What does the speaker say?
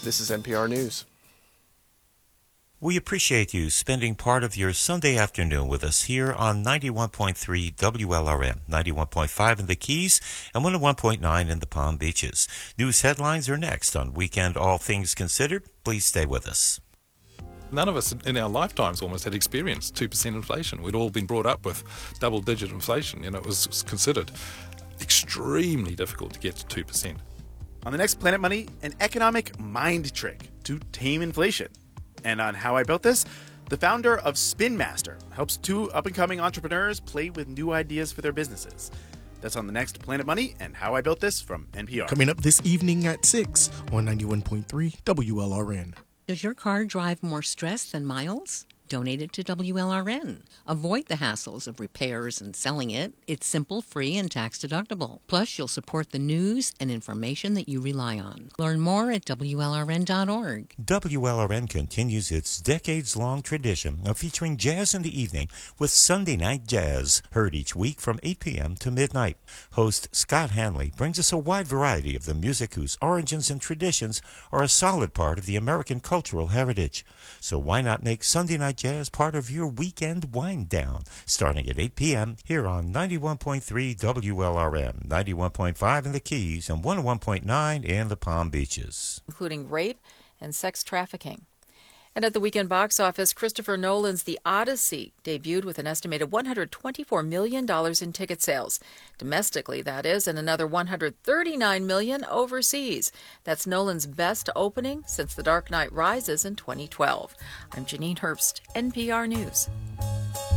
This is NPR News. We appreciate you spending part of your Sunday afternoon with us here on 91.3 WLRM, 91.5 in the Keys, and 101.9 in the Palm Beaches. News headlines are next on Weekend All Things Considered. Please stay with us. None of us in our lifetimes almost had experienced 2% inflation. We'd all been brought up with double-digit inflation. It was considered extremely difficult to get to 2%. On the next Planet Money, an economic mind trick to tame inflation. And on How I Built This, the founder of Spin Master helps two up-and-coming entrepreneurs play with new ideas for their businesses. That's on the next Planet Money and How I Built This from NPR. Coming up this evening at 6 on 91.3 WLRN. Does your car drive more stress than miles? Donate it to WLRN. Avoid the hassles of repairs and selling it. It's simple, free, and tax-deductible. Plus, you'll support the news and information that you rely on. Learn more at WLRN.org. WLRN continues its decades-long tradition of featuring jazz in the evening with Sunday Night Jazz, heard each week from 8 p.m. to midnight. Host Scott Hanley brings us a wide variety of the music whose origins and traditions are a solid part of the American cultural heritage. So why not make Sunday Night Jazz part of your weekend wind down, starting at 8 p.m. here on 91.3 WLRM, 91.5 in the Keys, and 101.9 in the Palm Beaches. Including rape and sex trafficking. And at the weekend box office, Christopher Nolan's The Odyssey debuted with an estimated $124 million in ticket sales. Domestically, that is, and another $139 million overseas. That's Nolan's best opening since The Dark Knight Rises in 2012. I'm Janine Herbst, NPR News.